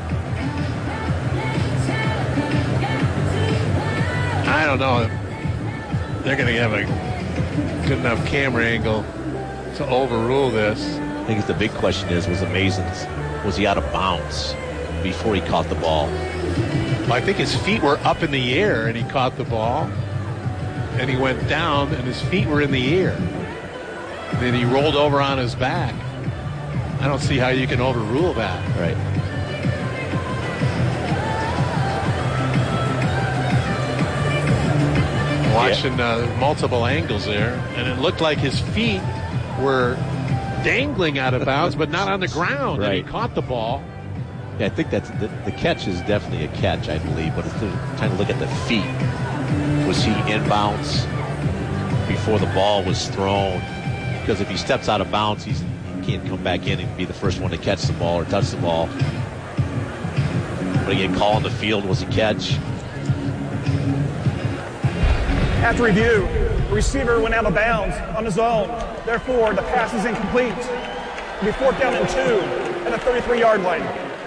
I don't know. They're going to have a good enough camera angle to overrule this. I think the big question is, was he out of bounds before he caught the ball? Well, I think his feet were up in the air and he caught the ball. And he went down and his feet were in the air. And then he rolled over on his back. I don't see how you can overrule that. Right. Watching multiple angles there, and it looked like his feet were dangling out of bounds, but not on the ground. Right. And he caught the ball. Yeah, I think that's the catch is definitely a catch, I believe. But it's trying to look at the feet. Was he inbounds before the ball was thrown? Because if he steps out of bounds, he can't come back in and be the first one to catch the ball or touch the ball. But again, call on the field was a catch. After review, the receiver went out of bounds on his own. Therefore, the pass is incomplete. It'll be 4th down and 2 at the 33-yard line.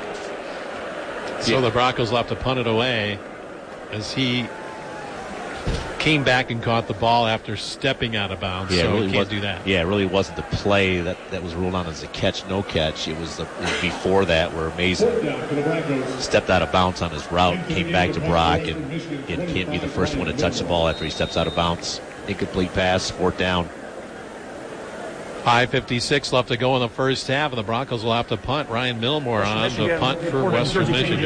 So the Broncos will have to punt it away as he came back and caught the ball after stepping out of bounds. Yeah, so really he can't do that. Yeah, it really wasn't the play that was ruled on as a catch, no catch. It was before that where Mason stepped out of bounds on his route, came back to Brock, and can't be the first one to touch the ball after he steps out of bounds. Incomplete pass, 4th down. 5:56 left to go in the first half, and the Broncos will have to punt. Ryan Milmore on the punt for Western Michigan.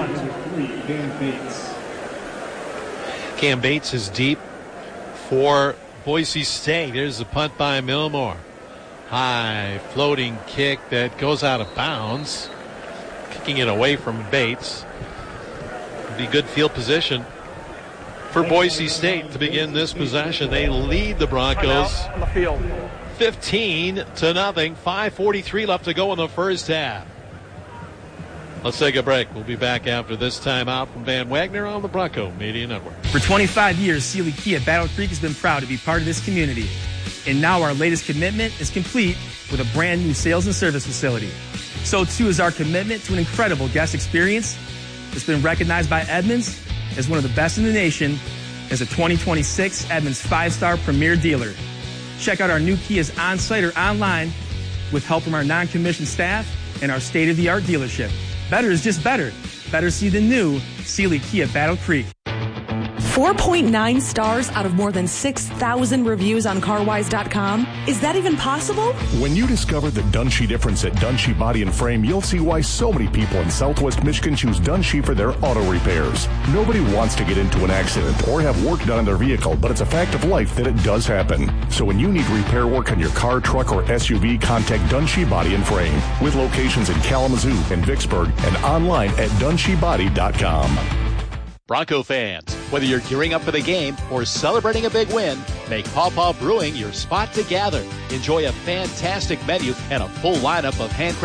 Cam Bates is deep for Boise State. There's the punt by Milmore. High floating kick that goes out of bounds. Kicking it away from Bates. Be good field position for Boise State to begin this possession. They lead the Broncos on the field 15-0. 5:43 left to go in the first half. Let's take a break. We'll be back after this timeout from Van Wagner on the Bronco Media Network. For 25 years, Sealy Kia Battle Creek has been proud to be part of this community. And now our latest commitment is complete with a brand new sales and service facility. So too is our commitment to an incredible guest experience. It's been recognized by Edmunds as one of the best in the nation as a 2026 Edmunds 5-star premier dealer. Check out our new Kias on-site or online with help from our non-commissioned staff and our state-of-the-art dealership. Better is just better. Better see the new Sealy Kia Battle Creek. 4.9 stars out of more than 6,000 reviews on CarWise.com. Is that even possible? When you discover the Dunshee difference at Dunshee Body and Frame, you'll see why so many people in Southwest Michigan choose Dunshee for their auto repairs. Nobody wants to get into an accident or have work done on their vehicle, but it's a fact of life that it does happen. So when you need repair work on your car, truck, or SUV, contact Dunshee Body and Frame with locations in Kalamazoo and Vicksburg and online at DunsheeBody.com. Bronco fans, whether you're gearing up for the game or celebrating a big win, make Paw Paw Brewing your spot to gather. Enjoy a fantastic menu and a full lineup of handcrafted